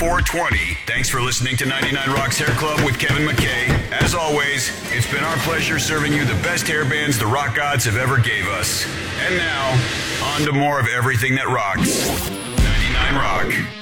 420. Thanks for listening to 99 Rocks Hair Club with Kevin McKay. As always, it's been our pleasure serving you the best hair bands the rock gods have ever gave us. And now, on to more of everything that rocks. 99 Rock.